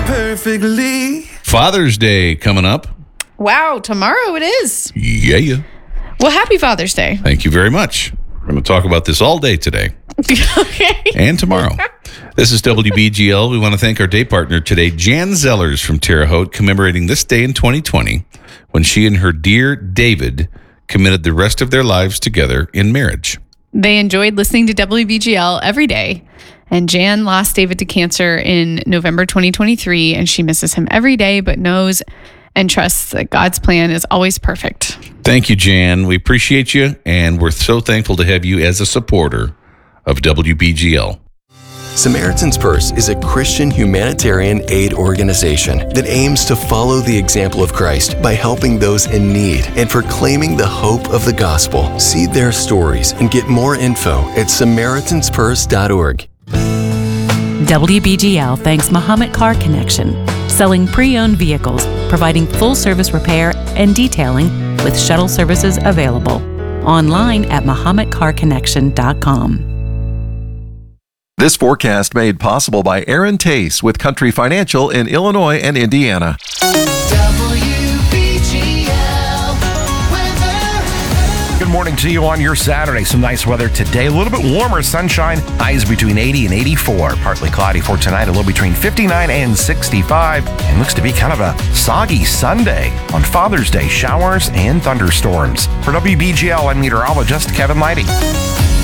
perfectly. Father's Day coming up. Wow, tomorrow it is. Yeah. Well, happy Father's Day. Thank you very much. We're going to talk about this all day today. Okay. And tomorrow. This is WBGL. We want to thank our day partner today, Jan Zellers from Terre Haute, commemorating this day in 2020 when she and her dear David committed the rest of their lives together in marriage. They enjoyed listening to WBGL every day. And Jan lost David to cancer in November 2023, and she misses him every day, but knows and trusts that God's plan is always perfect. Thank you, Jan. We appreciate you, and we're so thankful to have you as a supporter of WBGL. Samaritan's Purse is a Christian humanitarian aid organization that aims to follow the example of Christ by helping those in need and proclaiming the hope of the gospel. See their stories and get more info at SamaritansPurse.org. WBGL thanks Muhammad Car Connection, selling pre-owned vehicles, providing full-service repair and detailing with shuttle services available. Online at MuhammadCarConnection.com. This forecast made possible by Aaron Tace with Country Financial in Illinois and Indiana. Good morning to you on your Saturday. Some nice weather today. A little bit warmer, sunshine. Highs between 80 and 84. Partly cloudy for tonight. A little between 59 and 65. And looks to be kind of a soggy Sunday. On Father's Day, showers and thunderstorms. For WBGL, I'm meteorologist Kevin Leidy.